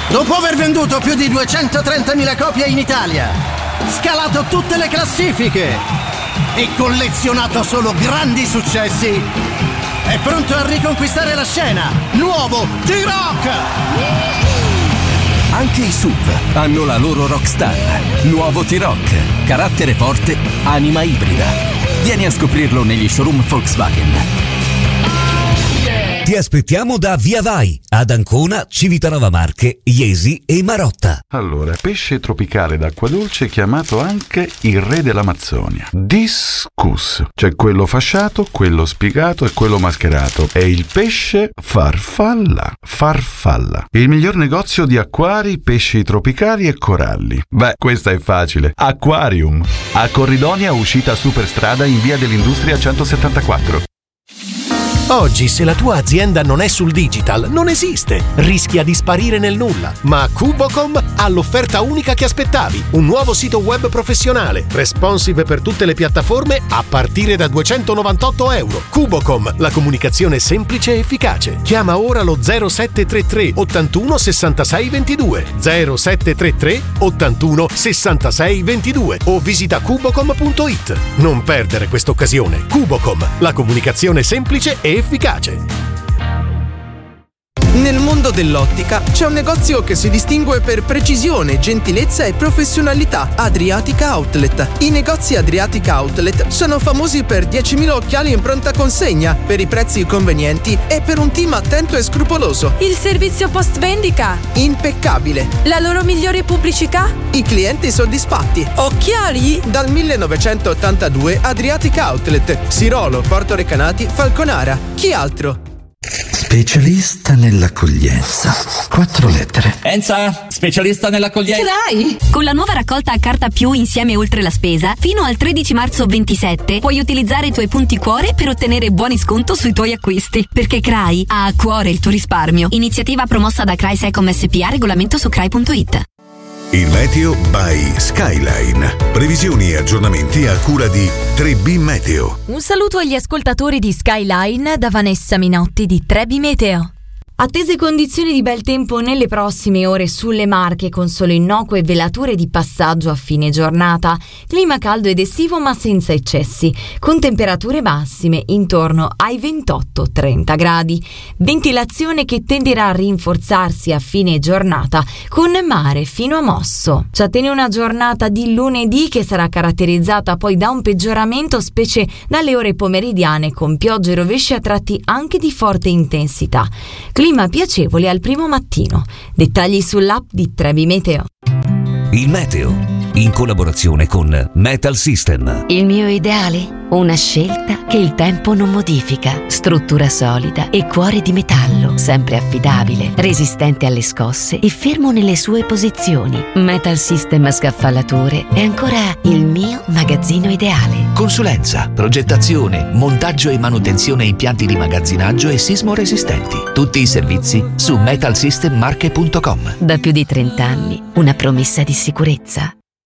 Dopo aver venduto più di 230.000 copie in Italia, scalato tutte le classifiche e collezionato solo grandi successi, è pronto a riconquistare la scena. Nuovo T-Rock! Anche i SUV hanno la loro rockstar. Nuovo T-Rock. Carattere forte, anima ibrida. Vieni a scoprirlo negli showroom Volkswagen. Ti aspettiamo da Via Vai, ad Ancona, Civitanova Marche, Iesi e Marotta. Allora, pesce tropicale d'acqua dolce chiamato anche il re dell'Amazzonia. Discus. C'è quello fasciato, quello spigato e quello mascherato. È il pesce farfalla. Farfalla. Il miglior negozio di acquari, pesci tropicali e coralli. Beh, questa è facile. Aquarium. A Corridonia, uscita Superstrada in via dell'Industria 174. Oggi, se la tua azienda non è sul digital, non esiste. Rischia di sparire nel nulla. Ma Kubocom ha l'offerta unica che aspettavi. Un nuovo sito web professionale, responsive per tutte le piattaforme a partire da €298. Kubocom, la comunicazione semplice e efficace. Chiama ora lo 0733 81 66 22. 0733 81 66 22 o visita kubocom.it. Non perdere questa occasione. Kubocom, la comunicazione semplice e efficace. Nel mondo dell'ottica c'è un negozio che si distingue per precisione, gentilezza e professionalità: Adriatica Outlet. I negozi Adriatica Outlet sono famosi per 10.000 occhiali in pronta consegna, per i prezzi convenienti e per un team attento e scrupoloso. Il servizio post vendita impeccabile. La loro migliore pubblicità? I clienti soddisfatti. Occhiali? Dal 1982 Adriatica Outlet, Sirolo, Porto Recanati, Falconara. Chi altro? Specialista nell'accoglienza. 4 lettere. Enza, specialista nell'accoglienza. Dai! Con la nuova raccolta a carta più insieme oltre la spesa, fino al 13 marzo 27 puoi utilizzare i tuoi punti cuore per ottenere buoni sconto sui tuoi acquisti. Perché CRAI ha a cuore il tuo risparmio. Iniziativa promossa da CRAI Secom SPA, regolamento su CRAI.it. Il meteo by Skyline. Previsioni e aggiornamenti a cura di 3B Meteo. Un saluto agli ascoltatori di Skyline da Vanessa Minotti di 3B Meteo. Attese condizioni di bel tempo nelle prossime ore sulle Marche, con solo innocue velature di passaggio a fine giornata. Clima caldo ed estivo ma senza eccessi, con temperature massime intorno ai 28-30 gradi. Ventilazione che tenderà a rinforzarsi a fine giornata, con mare fino a mosso. Ci attende una giornata di lunedì che sarà caratterizzata poi da un peggioramento, specie dalle ore pomeridiane, con piogge e rovesci a tratti anche di forte intensità. Clima piacevole al primo mattino. Dettagli sull'app di 3B Meteo. Il meteo, in collaborazione con Metal System. Il mio ideale? Una scelta che il tempo non modifica. Struttura solida e cuore di metallo, sempre affidabile, resistente alle scosse e fermo nelle sue posizioni. Metal System Scaffalature è ancora il mio magazzino ideale. Consulenza, progettazione, montaggio e manutenzione impianti di magazzinaggio e sismo resistenti. Tutti i servizi su metalsystemmarche.com. Da più di 30 anni, una promessa di sicurezza.